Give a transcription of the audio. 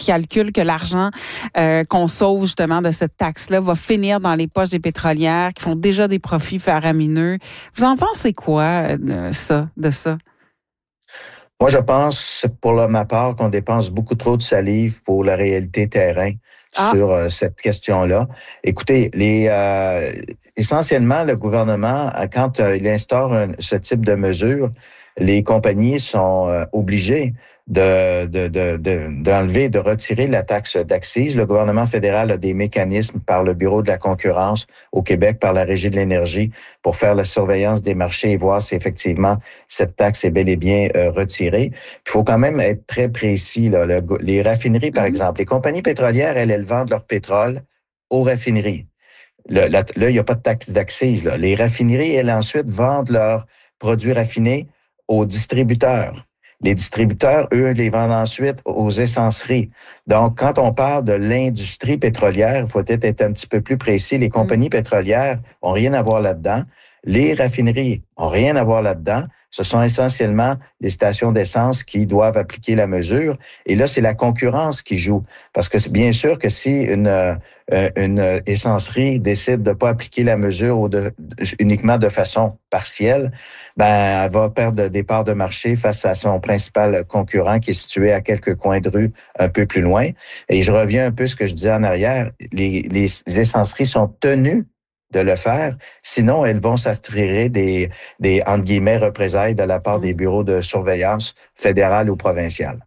calculent que l'argent qu'on sauve justement de cette taxe-là va finir dans les poches des pétrolières qui font déjà des profits faramineux. Vous en pensez quoi de ça? Moi, je pense, pour ma part, qu'on dépense beaucoup trop de salive pour la réalité terrain sur cette question-là. Écoutez, essentiellement, le gouvernement, quand il instaure ce type de mesures, les compagnies sont obligées d'enlever, de retirer la taxe d'accise. Le gouvernement fédéral a des mécanismes par le Bureau de la concurrence au Québec, par la Régie de l'énergie, pour faire la surveillance des marchés et voir si effectivement cette taxe est bel et bien retirée. Il faut quand même être très précis, là. Les raffineries, par exemple, les compagnies pétrolières, elles vendent leur pétrole aux raffineries. Là, il n'y a pas de taxe d'accise, là. Les raffineries, elles ensuite vendent leurs produits raffinés aux distributeurs. Les distributeurs, eux, les vendent ensuite aux essenceries. Donc, quand on parle de l'industrie pétrolière, il faut peut-être être un petit peu plus précis. Les compagnies pétrolières ont rien à voir là-dedans. Les raffineries ont rien à voir là-dedans. Ce sont essentiellement les stations d'essence qui doivent appliquer la mesure. Et là, c'est la concurrence qui joue. Parce que c'est bien sûr que si une essencerie décide de pas appliquer la mesure uniquement de façon partielle, ben elle va perdre des parts de marché face à son principal concurrent qui est situé à quelques coins de rue un peu plus loin. Et je reviens un peu à ce que je disais en arrière. Les essenceries sont tenues de le faire. Sinon, elles vont s'attirer des entre guillemets, représailles de la part des bureaux de surveillance fédérales ou provinciales.